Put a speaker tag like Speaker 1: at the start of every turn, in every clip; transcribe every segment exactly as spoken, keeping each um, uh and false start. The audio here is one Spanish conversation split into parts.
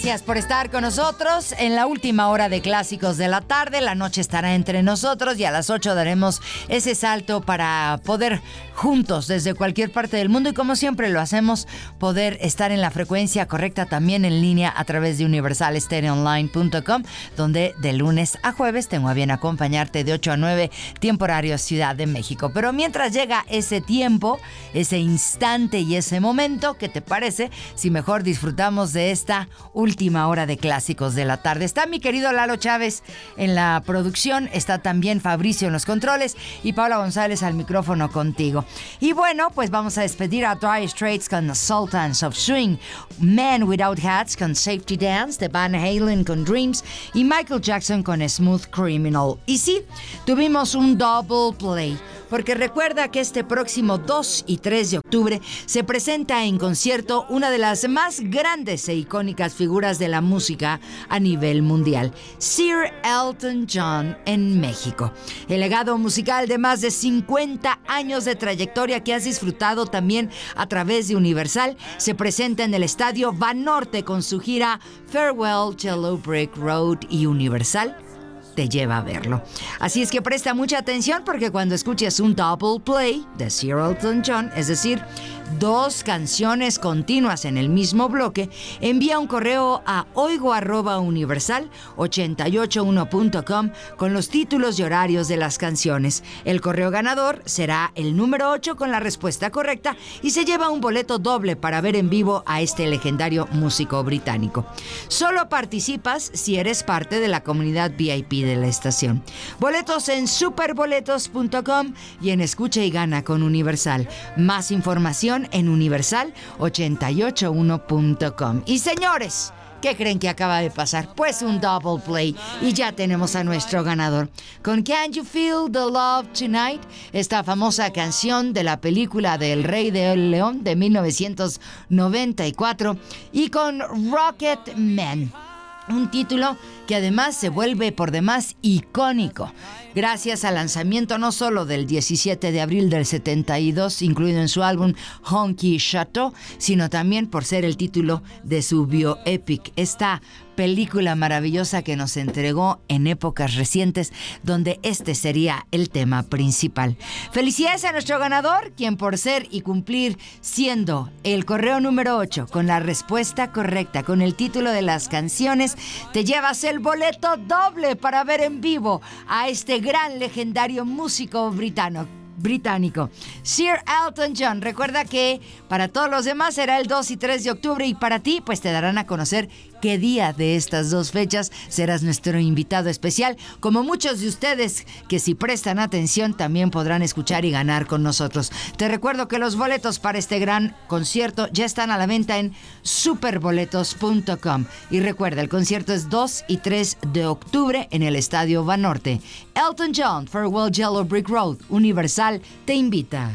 Speaker 1: Gracias por estar con nosotros en la última hora de Clásicos de la Tarde. La noche estará entre nosotros y a las ocho daremos ese salto para poder juntos desde cualquier parte del mundo y, como siempre lo hacemos, poder estar en la frecuencia correcta también en línea a través de universal stereo online punto com, donde de lunes a jueves tengo a bien acompañarte de ocho a nueve, tiempo horario Ciudad de México. Pero mientras llega ese tiempo, ese instante y ese momento, ¿qué te parece si mejor disfrutamos de esta última última hora de Clásicos de la Tarde? Está mi querido Lalo Chávez en la producción, está también Fabricio en los controles y Paula González al micrófono contigo. Y bueno, pues vamos a despedir a Dire Straits con The Sultans of Swing, Men Without Hats con Safety Dance, The Van Halen con Dreams y Michael Jackson con Smooth Criminal. Y sí, tuvimos un double play, porque recuerda que este próximo dos y tres de octubre se presenta en concierto una de las más grandes e icónicas figuras de la música a nivel mundial, Sir Elton John en México. El legado musical de más de cincuenta años de trayectoria que has disfrutado también a través de Universal se presenta en el Estadio Banorte con su gira Farewell Yellow Brick Road, y Universal te lleva a verlo. Así es que presta mucha atención, porque cuando escuches un double play de Sir Elton John, es decir, dos canciones continuas en el mismo bloque, envía un correo a oigo arroba universal ochenta y ocho uno punto com con los títulos y horarios de las canciones. El correo ganador será el número ocho con la respuesta correcta y se lleva un boleto doble para ver en vivo a este legendario músico británico. Solo participas si eres parte de la comunidad V I P de la estación. Boletos en superboletos punto com y en Escucha y Gana con Universal. Más información en universal ochenta y ocho uno punto com. Y señores, ¿qué creen que acaba de pasar? Pues un double play y ya tenemos a nuestro ganador con Can You Feel the Love Tonight, esta famosa canción de la película del Rey de León de mil novecientos noventa y cuatro, y con Rocket Man, un título que además se vuelve por demás icónico gracias al lanzamiento no solo del diecisiete de abril del setenta y dos, incluido en su álbum Honky Chateau, sino también por ser el título de su bioepic, esta película maravillosa que nos entregó en épocas recientes, donde este sería el tema principal. Felicidades a nuestro ganador, quien por ser y cumplir siendo el correo número ocho con la respuesta correcta, con el título de las canciones, te llevas el boleto doble para ver en vivo a este gran legendario músico británico. británico, Sir Elton John. Recuerda que para todos los demás será el dos y tres de octubre y para ti pues te darán a conocer qué día de estas dos fechas serás nuestro invitado especial, como muchos de ustedes que, si prestan atención, también podrán escuchar y ganar con nosotros. Te recuerdo que los boletos para este gran concierto ya están a la venta en superboletos punto com y recuerda, el concierto es dos y tres de octubre en el Estadio Banorte. Elton John, Farewell Yellow Brick Road, Universal te invita.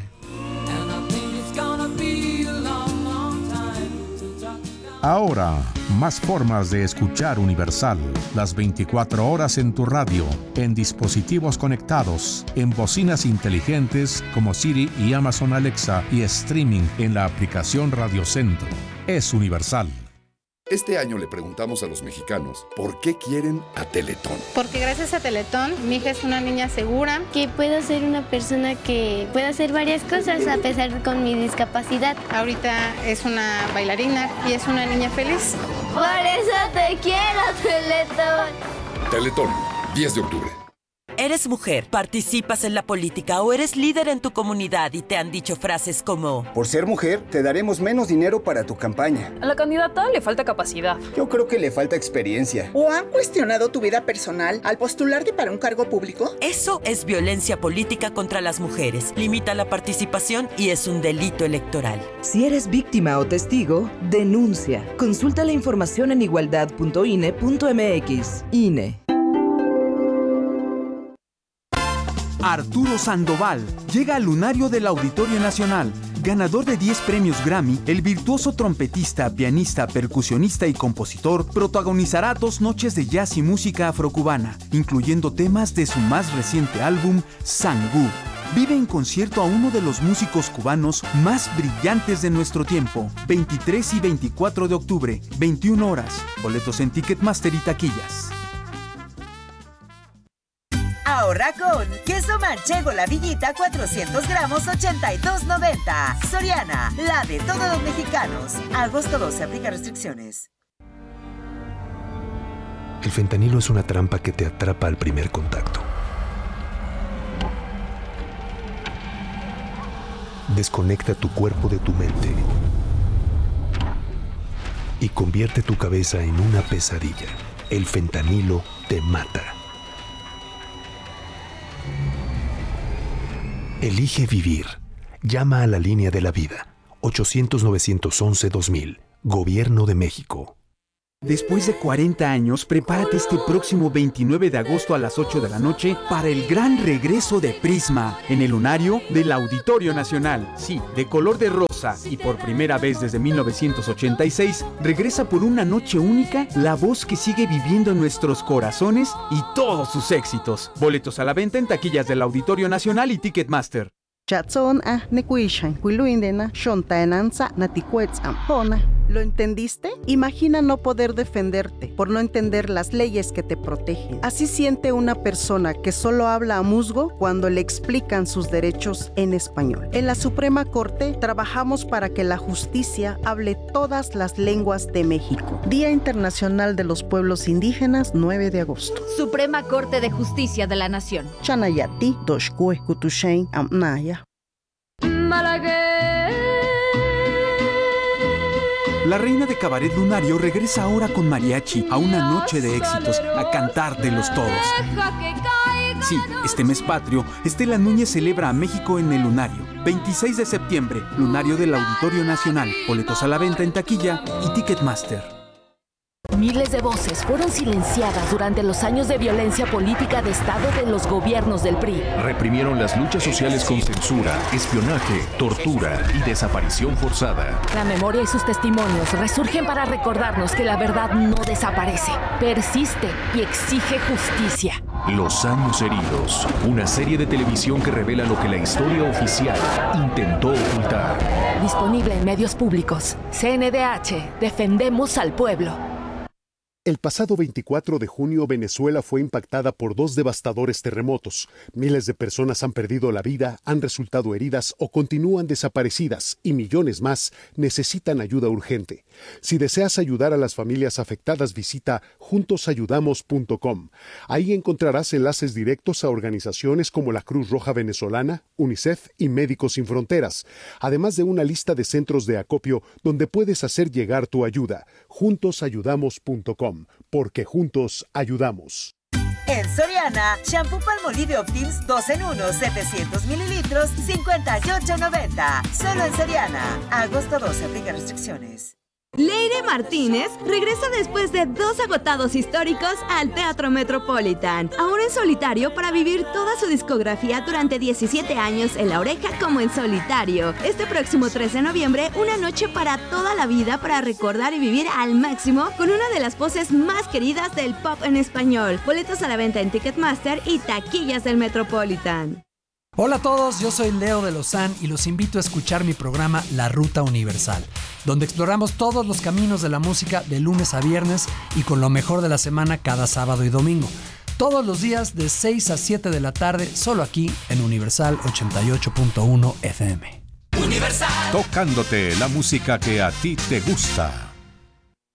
Speaker 2: Ahora, más formas de escuchar Universal. Las veinticuatro horas en tu radio, en dispositivos conectados, en bocinas inteligentes como Siri y Amazon Alexa, y streaming en la aplicación Radio Centro. Es Universal.
Speaker 3: Este año le preguntamos a los mexicanos por qué quieren a Teletón.
Speaker 4: Porque gracias a Teletón, mi hija es una niña segura.
Speaker 5: Que puedo ser una persona que puede hacer varias cosas a pesar con mi discapacidad.
Speaker 4: Ahorita es una bailarina y es una niña feliz.
Speaker 5: Por eso te quiero, Teletón.
Speaker 3: Teletón, diez de octubre.
Speaker 6: Eres mujer, participas en la política o eres líder en tu comunidad y te han dicho frases como:
Speaker 7: por ser mujer, te daremos menos dinero para tu campaña.
Speaker 8: A la candidata le falta capacidad.
Speaker 7: Yo creo que le falta experiencia.
Speaker 9: ¿O han cuestionado tu vida personal al postularte para un cargo público?
Speaker 6: Eso es violencia política contra las mujeres. Limita la participación y es un delito electoral.
Speaker 10: Si eres víctima o testigo, denuncia. Consulta la información en igualdad punto ine punto mx. I N E.
Speaker 11: Arturo Sandoval llega al lunario del Auditorio Nacional. Ganador de diez premios Grammy, el virtuoso trompetista, pianista, percusionista y compositor protagonizará dos noches de jazz y música afrocubana, incluyendo temas de su más reciente álbum, Sangú. Vive en concierto a uno de los músicos cubanos más brillantes de nuestro tiempo. veintitrés y veinticuatro de octubre, veintiuna horas. Boletos en Ticketmaster y taquillas.
Speaker 12: Ahorra con queso manchego La Villita cuatrocientos gramos ochenta y dos noventa. Soriana, la de todos los mexicanos. Agosto doce, aplica restricciones.
Speaker 13: El fentanilo es una trampa que te atrapa al primer contacto. Desconecta tu cuerpo de tu mente y convierte tu cabeza en una pesadilla. El fentanilo te mata. Elige vivir. Llama a la línea de la vida. ochocientos, novecientos once, dos mil. Gobierno de México.
Speaker 11: Después de cuarenta años, prepárate este próximo veintinueve de agosto a las ocho de la noche para el gran regreso de Prisma en el lunario del Auditorio Nacional. Sí, de color de rosa y por primera vez desde mil novecientos ochenta y seis, regresa por una noche única la voz que sigue viviendo en nuestros corazones y todos sus éxitos. Boletos a la venta en taquillas del Auditorio Nacional y Ticketmaster.
Speaker 14: ¿Lo entendiste? Imagina no poder defenderte por no entender las leyes que te protegen. Así siente una persona que solo habla a musgo cuando le explican sus derechos en español. En la Suprema Corte trabajamos para que la justicia hable todas las lenguas de México. Día Internacional de los Pueblos Indígenas, nueve de agosto.
Speaker 15: Suprema Corte de Justicia de la Nación.
Speaker 14: Chanayati, Doshkue, Kutushain, Amnaya.
Speaker 11: La reina de cabaret lunario regresa ahora con mariachi a una noche de éxitos, a cantártelos todos. Sí, este mes patrio, Estela Núñez celebra a México en el lunario. veintiséis de septiembre, lunario del Auditorio Nacional. Boletos a la venta en taquilla y Ticketmaster.
Speaker 16: Miles de voces fueron silenciadas durante los años de violencia política de Estado de los gobiernos del P R I.
Speaker 2: Reprimieron las luchas sociales con censura, espionaje, tortura y desaparición forzada.
Speaker 16: La memoria y sus testimonios resurgen para recordarnos que la verdad no desaparece, persiste y exige justicia.
Speaker 2: Los años heridos, una serie de televisión que revela lo que la historia oficial intentó ocultar.
Speaker 16: Disponible en medios públicos. C N D H, defendemos al pueblo.
Speaker 17: El pasado veinticuatro de junio, Venezuela fue impactada por dos devastadores terremotos. Miles de personas han perdido la vida, han resultado heridas o continúan desaparecidas y millones más necesitan ayuda urgente. Si deseas ayudar a las familias afectadas, visita juntos ayudamos punto com. Ahí encontrarás enlaces directos a organizaciones como la Cruz Roja Venezolana, UNICEF y Médicos Sin Fronteras, además de una lista de centros de acopio donde puedes hacer llegar tu ayuda. juntos ayudamos punto com. Porque juntos ayudamos.
Speaker 12: En Soriana, shampoo Palmolive Optims dos en uno, setecientos mililitros, cincuenta y ocho noventa. Solo en Soriana. Agosto doce, aplica restricciones.
Speaker 18: Leire Martínez regresa después de dos agotados históricos al Teatro Metropolitan, ahora en solitario para vivir toda su discografía durante diecisiete años en La Oreja como en solitario. Este próximo trece de noviembre, una noche para toda la vida para recordar y vivir al máximo con una de las voces más queridas del pop en español. Boletos a la venta en Ticketmaster y taquillas del Metropolitan.
Speaker 19: Hola a todos, yo soy Leo de Lozán y los invito a escuchar mi programa La Ruta Universal, donde exploramos todos los caminos de la música de lunes a viernes y con lo mejor de la semana cada sábado y domingo. Todos los días de seis a siete de la tarde, solo aquí en Universal ochenta y ocho punto uno F M.
Speaker 2: Universal. Tocándote la música que a ti te gusta.